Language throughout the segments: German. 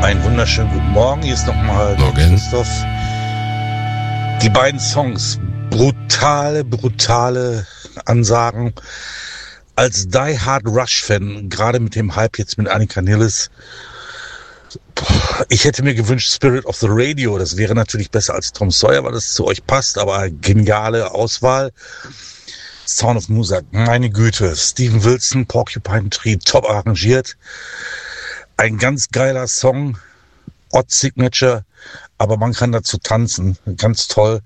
Einen wunderschönen guten Morgen. Hier ist nochmal Christoph. Die beiden Songs, brutale Ansagen. Als Die Hard Rush-Fan, gerade mit dem Hype jetzt mit Annika Nilles, ich hätte mir gewünscht Spirit of the Radio. Das wäre natürlich besser als Tom Sawyer, weil das zu euch passt, aber geniale Auswahl. Sound of Music, meine Güte. Steven Wilson, Porcupine Tree, top arrangiert. Ein ganz geiler Song, Odd Signature, aber man kann dazu tanzen, ganz toll.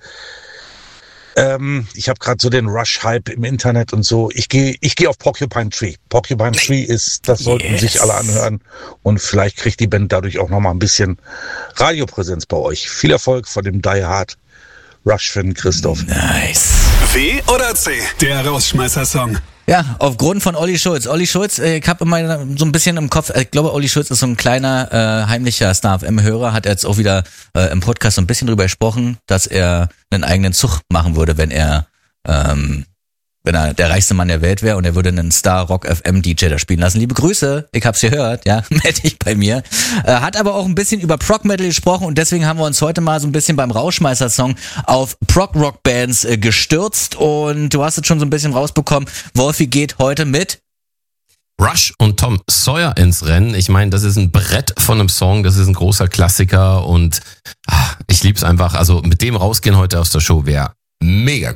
Ich habe gerade so den Rush-Hype im Internet und so. Ich gehe auf Porcupine Tree. Porcupine Tree das sollten sich alle anhören und vielleicht kriegt die Band dadurch auch nochmal ein bisschen Radiopräsenz bei euch. Viel Erfolg von dem Die Hard Rush-Fan Christoph. Nice. W oder C? Der Rausschmeißer-Song. Ja, aufgrund von Olli Schulz. Olli Schulz, ich habe immer so ein bisschen im Kopf, ich glaube, Olli Schulz ist so ein kleiner, heimlicher Star-FM-Hörer, hat jetzt auch wieder im Podcast so ein bisschen drüber gesprochen, dass er einen eigenen Zug machen würde, wenn er der reichste Mann der Welt wäre und er würde einen Star-Rock-FM-DJ da spielen lassen. Liebe Grüße, ich hab's gehört, ja, melde dich bei mir. Hat aber auch ein bisschen über Prog-Metal gesprochen und deswegen haben wir uns heute mal so ein bisschen beim Rauschmeißer-Song auf Prog-Rock-Bands gestürzt und du hast es schon so ein bisschen rausbekommen. Wolfi geht heute mit Rush und Tom Sawyer ins Rennen. Ich meine, das ist ein Brett von einem Song, das ist ein großer Klassiker und ich lieb's einfach. Also mit dem rausgehen heute aus der Show wäre mega